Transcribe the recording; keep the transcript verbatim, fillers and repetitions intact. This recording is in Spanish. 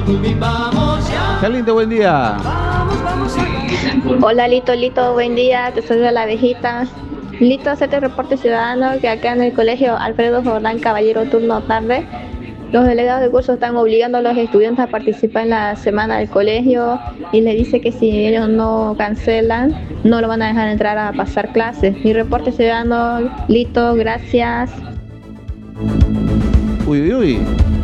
Qué lindo, buen día. Hola Lito, Lito, buen día, te saluda la abejita. Lito, hacerte reporte ciudadano que acá en el colegio Alfredo Jordán Caballero turno tarde, los delegados de curso están obligando a los estudiantes a participar en la semana del colegio y le dice que si ellos no cancelan, no lo van a dejar entrar a pasar clases. Mi reporte ciudadano, Lito, gracias. Uy, uy, uy.